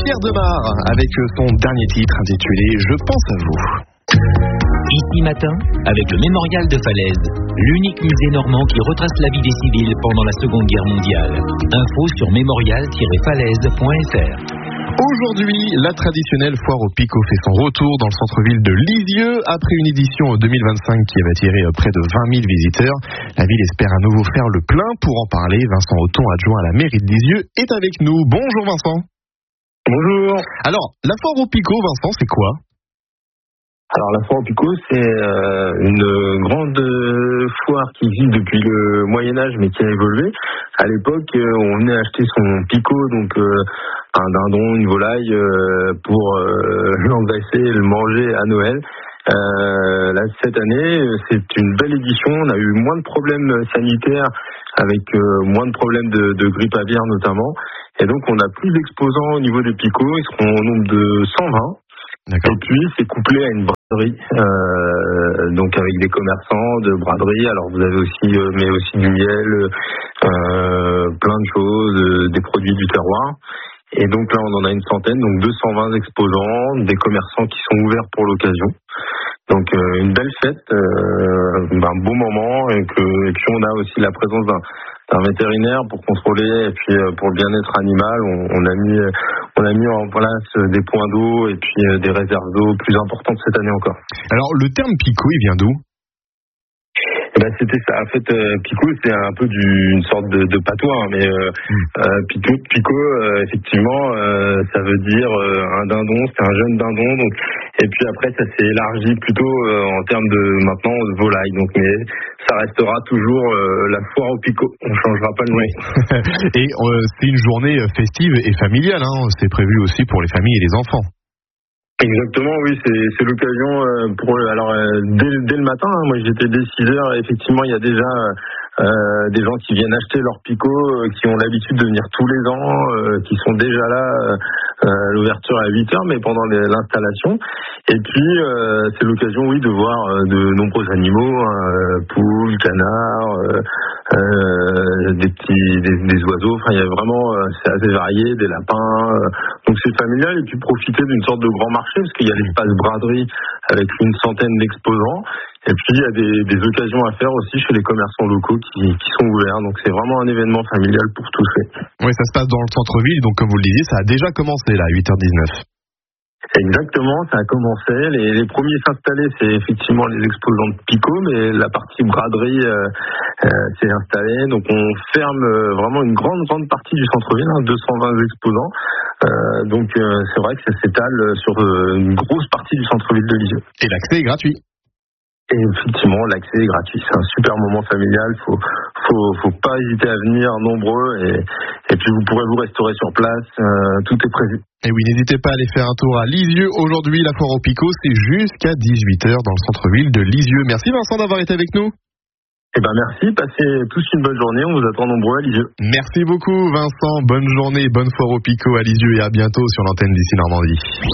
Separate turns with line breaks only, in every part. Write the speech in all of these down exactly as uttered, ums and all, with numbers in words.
Pierre Demar avec son dernier titre intitulé Je pense à vous.
Ici matin, avec le Mémorial de Falaise, l'unique musée normand qui retrace la vie des civils pendant la Seconde Guerre mondiale. Info sur mémorial tiret falaise point f r.
Aujourd'hui, la traditionnelle foire au Picot fait son retour dans le centre-ville de Lisieux. Après une édition deux mille vingt-cinq qui avait attiré près de vingt mille visiteurs, la ville espère à nouveau faire le plein. Pour en parler, Vincent Auton, adjoint à la mairie de Lisieux, est avec nous. Bonjour Vincent.
Bonjour.
Alors, la foire au Picot, Vincent, c'est quoi ?
Alors la foire au Picot, c'est euh, une grande foire qui existe depuis le Moyen-Âge mais qui a évolué. À l'époque, euh, on venait acheter son picot, donc euh, un dindon, une volaille, euh, pour euh, l'engraisser et le manger à Noël. Euh, là, cette année, c'est une belle édition. On a eu moins de problèmes sanitaires, avec euh, moins de problèmes de, de grippe aviaire notamment. Et donc, on a plus d'exposants au niveau des picots. Ils seront au nombre de cent vingt.
D'accord.
Et puis, c'est couplé à une braderie, euh, donc avec des commerçants de braderie. Alors, vous avez aussi, euh, mais aussi du miel, euh, plein de choses, euh, des produits du terroir. Et donc là, on en a une centaine, donc deux cent vingt exposants, des commerçants qui sont ouverts pour l'occasion. Donc euh, une belle fête, euh, un beau moment, et, que, et puis on a aussi la présence d'un, d'un vétérinaire pour contrôler, et puis euh, pour le bien-être animal, on, on a mis, on a mis en place des points d'eau et puis euh, des réserves d'eau plus importantes cette année encore.
Alors le terme Picot, il vient d'où ?
Ben, c'était ça. En fait, euh, Picot, c'est un peu du, une sorte de, de patois, hein, mais euh, mmh. euh, Picot, Picot euh, effectivement, euh, ça veut dire euh, un dindon. C'est un jeune dindon. Donc, et puis après, ça s'est élargi plutôt euh, en termes de maintenant de volaille. Donc, mais ça restera toujours euh, la foire au Picot. On changera pas le nom.
Et euh, c'est une journée festive et familiale. Hein. C'est prévu aussi pour les familles et les enfants.
Exactement, oui, c'est, c'est l'occasion euh, pour eux. Alors euh, dès, dès le matin, hein, moi j'étais dès six heures, effectivement il y a déjà euh, des gens qui viennent acheter leurs picots, euh, qui ont l'habitude de venir tous les ans, euh, qui sont déjà là, euh, l'ouverture à huit heures, mais pendant les, l'installation. Et puis euh, c'est l'occasion, oui, de voir euh, de nombreux animaux, hein, poules, canards, euh, euh, des petits, des, des oiseaux. Enfin, il y a vraiment, euh, c'est assez varié, des lapins. Euh, donc c'est familial, et puis profiter d'une sorte de grand marché, parce qu'il y a l'espace braderie avec une centaine d'exposants. Et puis il y a des, des occasions à faire aussi chez les commerçants locaux qui, qui sont ouverts. Donc c'est vraiment un événement familial pour tous.
Oui, ça se passe dans le centre-ville, donc comme vous le disiez, ça a déjà commencé là, à huit heures dix-neuf.
Exactement, ça a commencé. Les, les premiers s'installer, c'est effectivement les exposants de Picot, mais la partie braderie euh, euh, s'est installée. Donc on ferme euh, vraiment une grande, grande partie du centre-ville, hein, deux cent vingt exposants. Euh, donc euh, c'est vrai que ça s'étale sur euh, une grosse partie du centre-ville de Lisieux.
Et l'accès est gratuit.
Et effectivement, l'accès est gratuit. C'est un super moment familial. Faut, faut, faut pas hésiter à venir nombreux. Et, et puis vous pourrez vous restaurer sur place. Euh, tout est prévu.
Et oui, n'hésitez pas à aller faire un tour à Lisieux. Aujourd'hui, la foire au Picot, c'est jusqu'à dix-huit heures dans le centre-ville de Lisieux. Merci Vincent d'avoir été avec nous.
Eh ben merci, passez tous une bonne journée, on vous attend nombreux à Lisieux.
Merci beaucoup Vincent, bonne journée, bonne foire au Picot à Lisieux et à bientôt sur l'antenne d'Ici Normandie.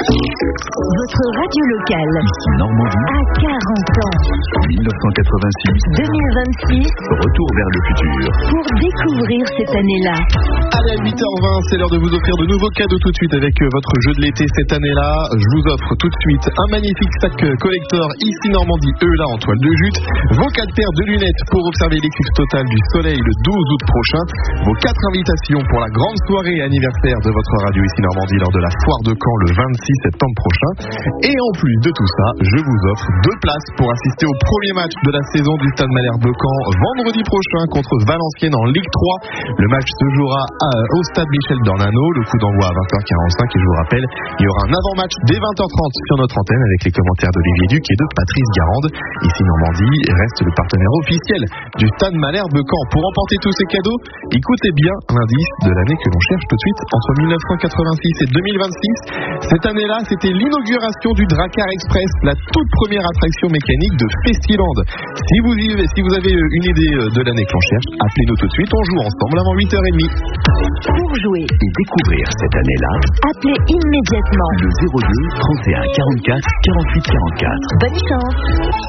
Votre radio locale,
Ici Normandie,
à quarante ans.
dix-neuf cent quatre-vingt-six,
deux mille vingt-six,
retour vers le futur.
Pour découvrir cette année-là.
Allez, à huit heures vingt, c'est l'heure de vous offrir de nouveaux cadeaux tout de suite avec votre jeu de l'été cette année-là. Je vous offre tout de suite un magnifique sac collector Ici Normandie, eux là en toile de jute, vos quatre paires de lunettes pour observer l'éclipse totale du soleil le douze août prochain, vos quatre invitations pour la grande soirée anniversaire de votre radio Ici Normandie lors de la foire de Caen le vingt-six septembre prochain. Et en plus de tout ça, je vous offre deux places pour assister au premier match de la saison du Stade Malherbe Caen vendredi prochain contre Valenciennes en Ligue trois. Le match se jouera à, au Stade Michel Dornano, le coup d'envoi à vingt heures quarante-cinq et je vous rappelle, il y aura un avant-match dès vingt heures trente sur notre antenne avec les commentaires d'Olivier Duc et de Patrice Garande. Ici Normandie reste le partenaire officiel du Stade Malherbe Caen. Pour remporter tous ces cadeaux, écoutez bien l'indice de l'année que l'on cherche tout de suite entre mille neuf cent quatre-vingt-six et deux mille vingt-six. Cette année-là, c'était l'inauguration du Drakkar Express, la toute première attraction mécanique de Festiland. Si vous, y, si vous avez une idée de l'année que l'on cherche, appelez-nous tout de suite, on joue ensemble avant huit heures trente.
Pour jouer
et découvrir cette année-là,
appelez immédiatement
le zéro deux trente et un quarante-quatre quarante-huit quarante-quatre.
Bonne chance.